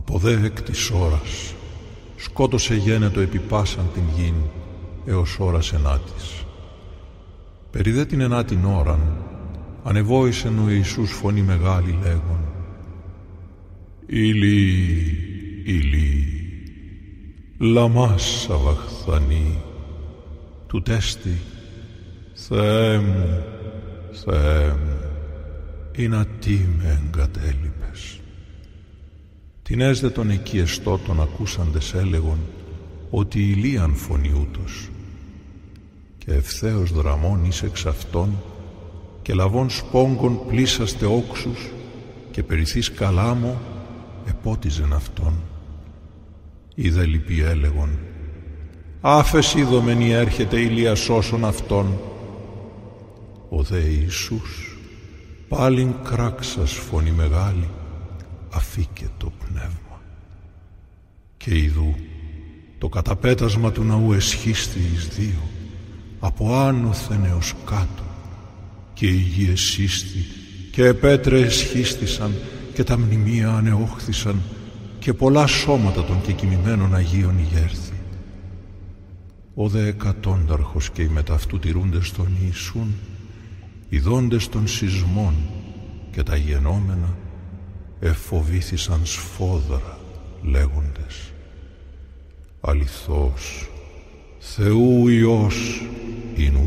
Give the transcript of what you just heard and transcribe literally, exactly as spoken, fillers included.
Από δε εκ της ώρας σκότωσε γένετο επιπάσαν την γην έως ώρας ενάτης. Περί δε την ενάτην ώραν ανεβόησεν ο Ιησούς φωνή μεγάλη λέγον: «Ηλί, ηλί, λαμά σαβαχθανί», του τέστη «Θεέ μου, Θεέ μου, εινά τι με εγκατέλειπες». Την έσδε τον εκεί εστώτων ακούσαντες έλεγον ότι ηλίαν φωνή ούτως. Και ευθέως δραμών εις εξ αυτών και λαβών σπόγκων πλήσαστε όξους και περιθείς καλάμο επότιζεν αυτόν. Οι δε λοιποί έλεγον: «Άφες είδομεν έρχεται ηλία σώσον αυτόν». Ο δε Ιησούς πάλιν κράξας φωνή μεγάλη αφήκε το πνεύμα. Και ιδού το καταπέτασμα του ναού εσχίστη εις δύο, από άνωθεν έως κάτω, και η γη εσύστη και επέτρε εσχίστησαν και τα μνημεία ανεόχθησαν και πολλά σώματα των κεκοιμημένων Αγίων ηγέρθη. Ο δε εκατόνταρχος και οι μετ' αυτού τηρούντες των Ιησούν, ειδώντες των σεισμών και τα γενόμενα, εφοβήθησαν σφόδρα λέγοντες: «Αληθώς Θεού Υιός ειναι